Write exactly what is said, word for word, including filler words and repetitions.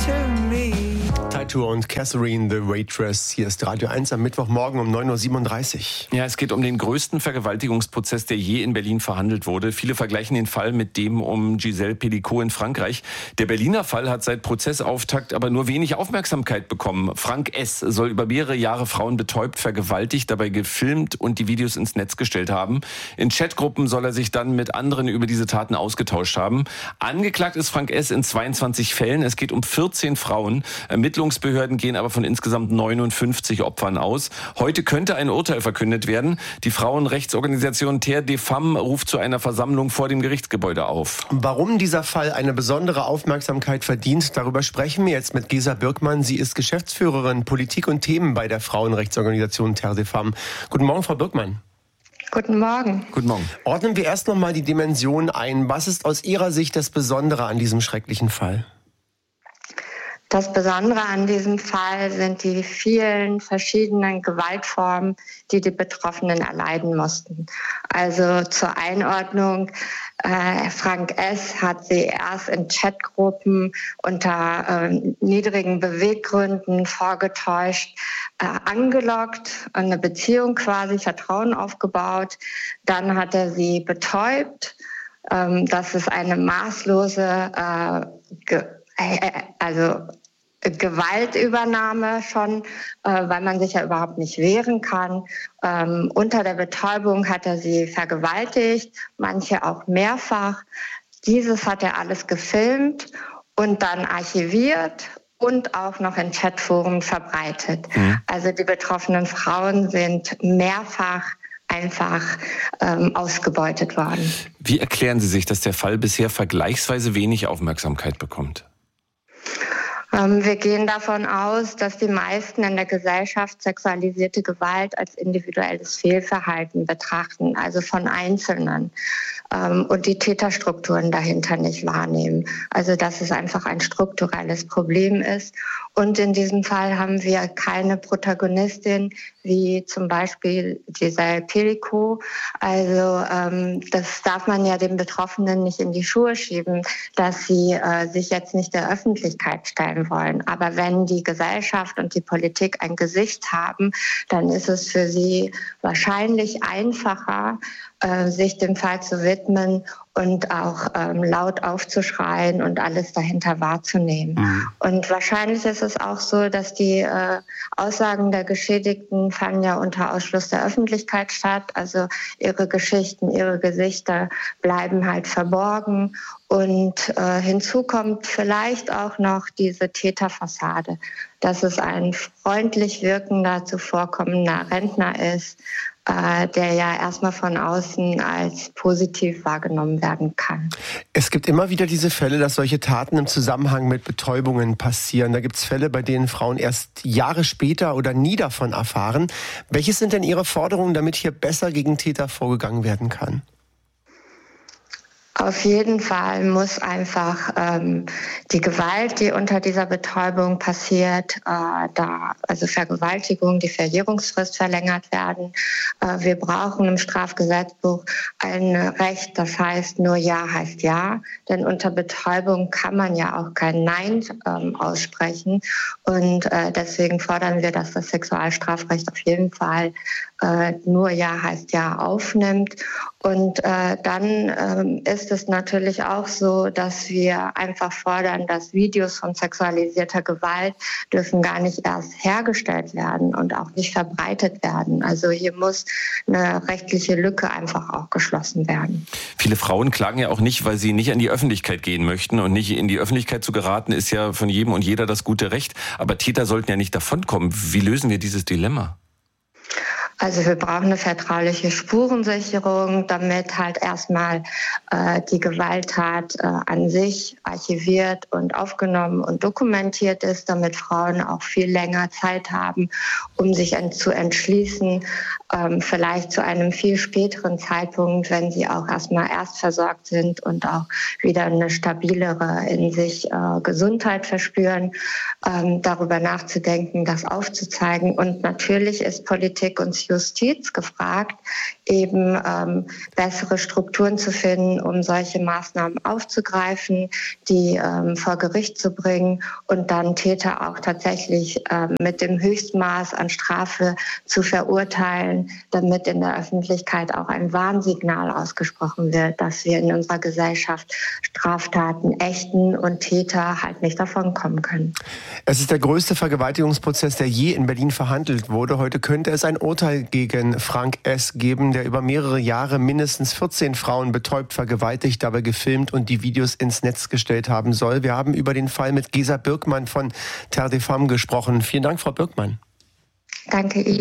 to me. Tattoo und Catherine the Waitress. Hier ist Radio eins am Mittwochmorgen um neun Uhr siebenunddreißig. Ja, es geht um den größten Vergewaltigungsprozess, der je in Berlin verhandelt wurde. Viele vergleichen den Fall mit dem um Gisèle Pelicot in Frankreich. Der Berliner Fall hat seit Prozessauftakt aber nur wenig Aufmerksamkeit bekommen. Frank S. soll über mehrere Jahre Frauen betäubt, vergewaltigt, dabei gefilmt und die Videos ins Netz gestellt haben. In Chatgruppen soll er sich dann mit anderen über diese Taten ausgetauscht haben. Angeklagt ist Frank S. in zweiundzwanzig Fällen. Es geht um vierzehn Frauen. Ermittlungsbehörden gehen aber von insgesamt neunundfünfzig Opfern aus. Heute könnte ein Urteil verkündet werden. Die Frauenrechtsorganisation Terre des Femmes ruft zu einer Versammlung vor dem Gerichtsgebäude auf. Warum dieser Fall eine besondere Aufmerksamkeit verdient, darüber sprechen wir jetzt mit Gesa Birkmann. Sie ist Geschäftsführerin Politik und Themen bei der Frauenrechtsorganisation Terre des Femmes. Guten Morgen, Frau Birkmann. Guten Morgen. Guten Morgen. Ordnen wir erst noch mal die Dimension ein. Was ist aus Ihrer Sicht das Besondere an diesem schrecklichen Fall? Das Besondere an diesem Fall sind die vielen verschiedenen Gewaltformen, die die Betroffenen erleiden mussten. Also zur Einordnung, äh, Frank S. hat sie erst in Chatgruppen unter äh, niedrigen Beweggründen vorgetäuscht, äh, angelockt, eine Beziehung quasi, Vertrauen aufgebaut. Dann hat er sie betäubt. Ähm, das ist eine maßlose, äh, ge- äh, also Gewaltübernahme schon, äh, weil man sich ja überhaupt nicht wehren kann. Ähm, unter der Betäubung hat er sie vergewaltigt, manche auch mehrfach. Dieses hat er alles gefilmt und dann archiviert und auch noch in Chatforen verbreitet. Mhm. Also die betroffenen Frauen sind mehrfach einfach ähm, ausgebeutet worden. Wie erklären Sie sich, dass der Fall bisher vergleichsweise wenig Aufmerksamkeit bekommt? Wir gehen davon aus, dass die meisten in der Gesellschaft sexualisierte Gewalt als individuelles Fehlverhalten betrachten, also von Einzelnen, und die Täterstrukturen dahinter nicht wahrnehmen. Also dass es einfach ein strukturelles Problem ist. Und in diesem Fall haben wir keine Protagonistin wie zum Beispiel Gisèle Pelicot. Also ähm, das darf man ja den Betroffenen nicht in die Schuhe schieben, dass sie äh, sich jetzt nicht der Öffentlichkeit stellen wollen. Aber wenn die Gesellschaft und die Politik ein Gesicht haben, dann ist es für sie wahrscheinlich einfacher, äh, sich dem Fall zu widmen und auch ähm, laut aufzuschreien und alles dahinter wahrzunehmen. Mhm. Und wahrscheinlich ist es auch so, dass die äh, Aussagen der Geschädigten fanden ja unter Ausschluss der Öffentlichkeit statt. Also ihre Geschichten, ihre Gesichter bleiben halt verborgen. Und äh, hinzu kommt vielleicht auch noch diese Täterfassade, dass es ein freundlich wirkender, zuvorkommender Rentner ist, äh, der ja erstmal von außen als positiv wahrgenommen werden kann. Es gibt immer wieder diese Fälle, dass solche Taten im Zusammenhang mit Betäubungen passieren. Da gibt es Fälle, bei denen Frauen erst Jahre später oder nie davon erfahren. Welches sind denn Ihre Forderungen, damit hier besser gegen Täter vorgegangen werden kann? Auf jeden Fall muss einfach ähm, die Gewalt, die unter dieser Betäubung passiert, äh, da also Vergewaltigung, die Verjährungsfrist verlängert werden. Äh, wir brauchen im Strafgesetzbuch ein Recht, das heißt nur Ja heißt Ja, denn unter Betäubung kann man ja auch kein Nein ähm, aussprechen und äh, deswegen fordern wir, dass das Sexualstrafrecht auf jeden Fall äh, nur Ja heißt Ja aufnimmt. Und äh, dann ähm, ist es natürlich auch so, dass wir einfach fordern, dass Videos von sexualisierter Gewalt dürfen gar nicht erst hergestellt werden und auch nicht verbreitet werden. Also hier muss eine rechtliche Lücke einfach auch geschlossen werden. Viele Frauen klagen ja auch nicht, weil sie nicht an die Öffentlichkeit gehen möchten. Und nicht in die Öffentlichkeit zu geraten, ist ja von jedem und jeder das gute Recht. Aber Täter sollten ja nicht davonkommen. Wie lösen wir dieses Dilemma? Also wir brauchen eine vertrauliche Spurensicherung, damit halt erstmal äh, die Gewalttat äh, an sich archiviert und aufgenommen und dokumentiert ist, damit Frauen auch viel länger Zeit haben, um sich ent- zu entschließen, ähm, vielleicht zu einem viel späteren Zeitpunkt, wenn sie auch erstmal erst versorgt sind und auch wieder eine stabilere in sich äh, Gesundheit verspüren, ähm, darüber nachzudenken, das aufzuzeigen. Und natürlich ist Politik uns Justiz gefragt, eben ähm, bessere Strukturen zu finden, um solche Maßnahmen aufzugreifen, die ähm, vor Gericht zu bringen und dann Täter auch tatsächlich ähm, mit dem Höchstmaß an Strafe zu verurteilen, damit in der Öffentlichkeit auch ein Warnsignal ausgesprochen wird, dass wir in unserer Gesellschaft Straftaten ächten und Täter halt nicht davonkommen können. Es ist der größte Vergewaltigungsprozess, der je in Berlin verhandelt wurde. Heute könnte es ein Urteil gegen Frank S. geben, der über mehrere Jahre mindestens vierzehn Frauen betäubt, vergewaltigt, dabei gefilmt und die Videos ins Netz gestellt haben soll. Wir haben über den Fall mit Gesa Birkmann von Terre des Femmes gesprochen. Vielen Dank, Frau Birkmann. Danke Ihnen.